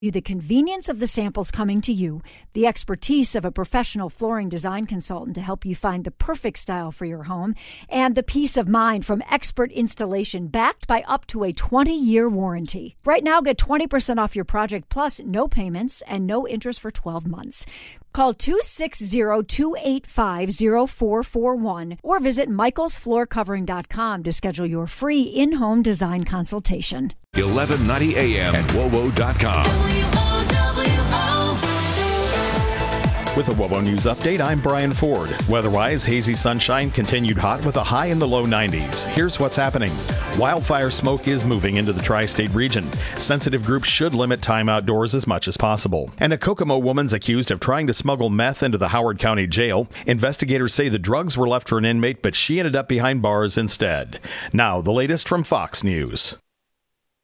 The convenience of the samples coming to you, the expertise of a professional flooring design consultant to help you find the perfect style for your home, and the peace of mind from expert installation backed by up to a 20-year warranty. Right now, get 20% off your project plus no payments and no interest for 12 months. Call 260-285-0441 or visit michaelsfloorcovering.com to schedule your free in-home design consultation. 1190 AM and WOWO.com. With a WOWO News Update, I'm Brian Ford. Weather-wise, hazy sunshine continued hot with a high in the low 90s. Here's what's happening. Wildfire smoke is moving into the tri-state region. Sensitive groups should limit time outdoors as much as possible. And a Kokomo woman's accused of trying to smuggle meth into the Howard County Jail. Investigators say the drugs were left for an inmate, but she ended up behind bars instead. Now, the latest from Fox News.